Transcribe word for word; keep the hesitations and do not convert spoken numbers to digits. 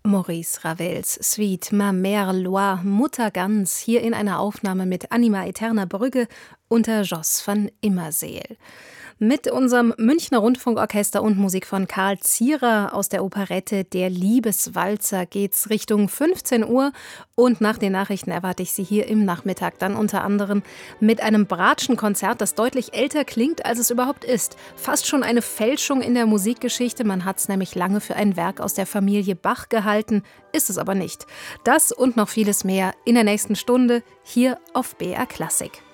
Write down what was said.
Maurice Ravels Suite Ma Mère Loire, Mutter Gans, hier in einer Aufnahme mit Anima Eterna Brügge unter Jos van Immerseel. Mit unserem Münchner Rundfunkorchester und Musik von Karl Zierer aus der Operette Der Liebeswalzer geht's Richtung fünfzehn Uhr und nach den Nachrichten erwarte ich Sie hier im Nachmittag dann unter anderem mit einem Bratschenkonzert, das deutlich älter klingt, als es überhaupt ist. Fast schon eine Fälschung in der Musikgeschichte, man hat es nämlich lange für ein Werk aus der Familie Bach gehalten, ist es aber nicht. Das und noch vieles mehr in der nächsten Stunde hier auf B R Klassik.